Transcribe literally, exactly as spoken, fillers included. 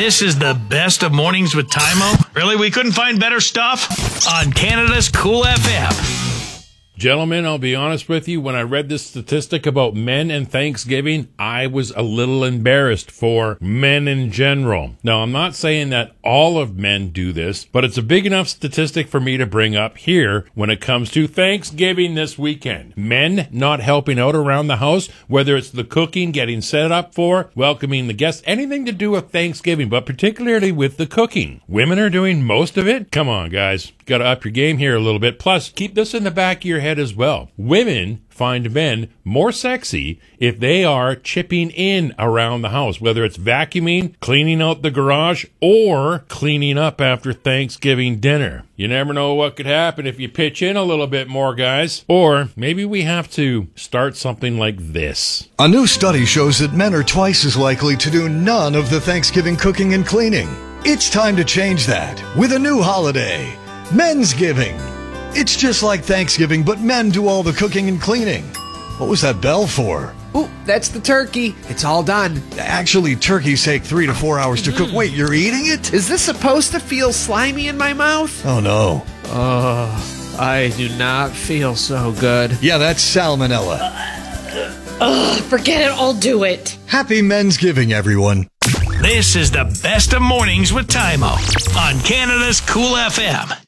This is the best of mornings with Tymo. Really, we couldn't find better stuff? On Canada's Cool F M. Gentlemen, I'll be honest with you, when I read this statistic about men and Thanksgiving, I was a little embarrassed for men in general. Now, I'm not saying that all of men do this, but it's a big enough statistic for me to bring up here when it comes to Thanksgiving this weekend. Men not helping out around the house, whether it's the cooking, getting set up for, welcoming the guests, anything to do with Thanksgiving, but particularly with the cooking. Women are doing most of it? Come on, guys. Got to up your game here a little bit. Plus, keep this in the back of your head as well. Women find men more sexy if they are chipping in around the house, whether it's vacuuming, cleaning out the garage, or cleaning up after Thanksgiving dinner. You never know what could happen if you pitch in a little bit more, guys. Or maybe we have to start something like this. A new study shows that men are twice as likely to do none of the Thanksgiving cooking and cleaning. It's time to change that with a new holiday, Mensgiving. It's just like Thanksgiving, but men do all the cooking and cleaning. What was that bell for? Ooh, that's the turkey. It's all done. Actually, turkeys take three to four hours to cook. Wait, you're eating it? Is this supposed to feel slimy in my mouth? Oh, no. Oh, I do not feel so good. Yeah, that's salmonella. Ugh, forget it. I'll do it. Happy Mensgiving, everyone. This is the best of mornings with Tymo on Canada's Cool F M.